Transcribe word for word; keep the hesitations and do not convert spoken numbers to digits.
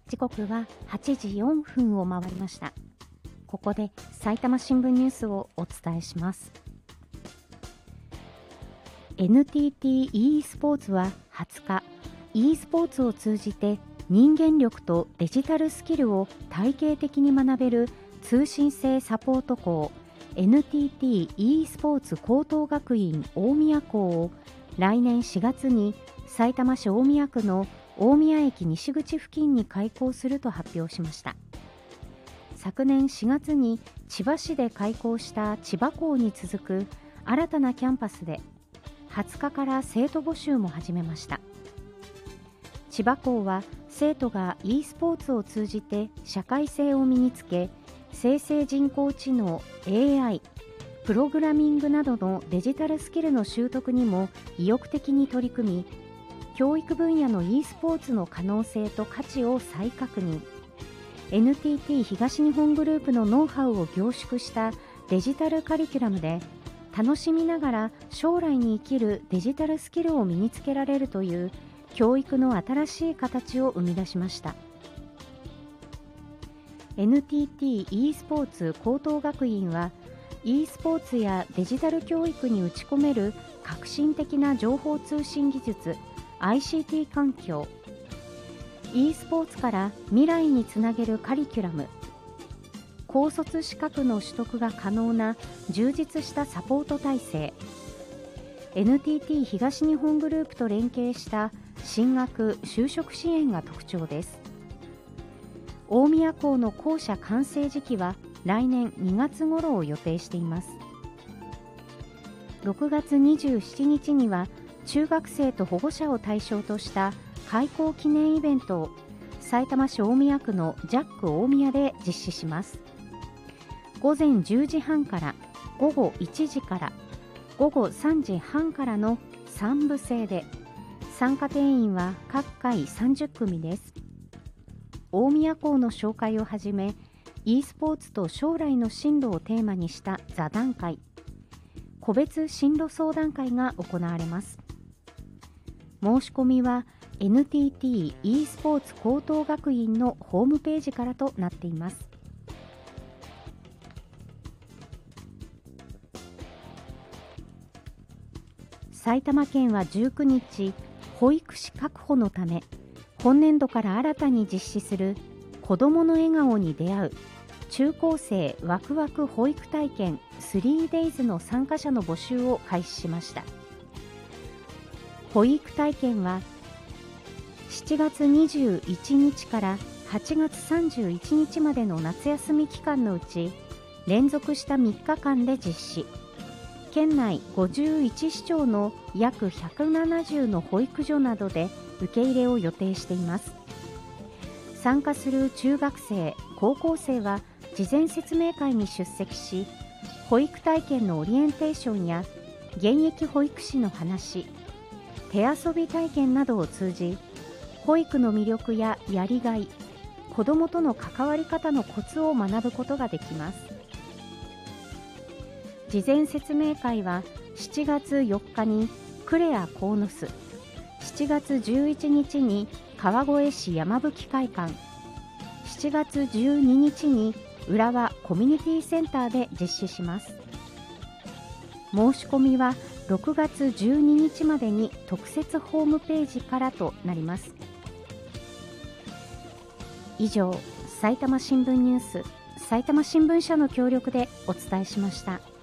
時刻ははちじよんぷんを回りました。ここで埼玉新聞ニュースをお伝えします。 エヌティーティー e スポーツははつか、 e スポーツを通じて人間力とデジタルスキルを体系的に学べる通信制サポート校 エヌティーティー e スポーツ高等学院大宮校を来年しがつにさいたま市大宮区の大宮駅西口付近に開校すると発表しました。昨年しがつに千葉市で開校した千葉校に続く新たなキャンパスではつかから生徒募集も始めました。千葉校は生徒が e スポーツを通じて社会性を身につけ、生成人工知能 エーアイ、プログラミングなどのデジタルスキルの習得にも意欲的に取り組み、教育分野の e スポーツの可能性と価値を再確認。 エヌティーティー 東日本グループのノウハウを凝縮したデジタルカリキュラムで、楽しみながら将来に生きるデジタルスキルを身につけられるという教育の新しい形を生み出しました。 エヌティーティー e スポーツ高等学院は e スポーツやデジタル教育に打ち込める革新的な情報通信技術 アイシーティー 環境、 e スポーツから未来につなげるカリキュラム、高卒資格の取得が可能な充実したサポート体制、 エヌティーティー 東日本グループと連携した進学・就職支援が特徴です。大宮校の校舎完成時期は来年にがつ頃を予定しています。ろくがつにじゅうしちにちには中学生と保護者を対象とした開校記念イベントをさいたま市大宮区のジャック大宮で実施します。ごぜんじゅうじはんからごごいちじからごごさんじはんからのさんぶ制で、参加定員は各回さんじゅっくみです。大宮校の紹介をはじめ、 e スポーツと将来の進路をテーマにした座談会、個別進路相談会が行われます。申し込みは エヌティーティー e スポーツ高等学院のホームページからとなっています。埼玉県はじゅうくにち、保育士確保のため今年度から新たに実施する子どもの笑顔に出会う中高生ワクワク保育体験 スリーデイズ の参加者の募集を開始しました。保育体験はしちがつにじゅういちにちからはちがつさんじゅういちにちまでの夏休み期間のうち連続したみっかかんで実施。県内ごじゅういちしちょうの約ひゃくななじゅうの保育所などで受け入れを予定しています。参加する中学生、高校生は事前説明会に出席し、保育体験のオリエンテーションや現役保育士の話、手遊び体験などを通じ、保育の魅力ややりがい、子どもとの関わり方のコツを学ぶことができます。事前説明会はしちがつよっかに呉屋鴻巣、しちがつじゅういちにちに川越市山吹会館、しちがつじゅうににちに浦和コミュニティセンターで実施します。申し込みはろくがつじゅうににちまでに特設ホームページからとなります。以上、埼玉新聞ニュース、埼玉新聞社の協力でお伝えしました。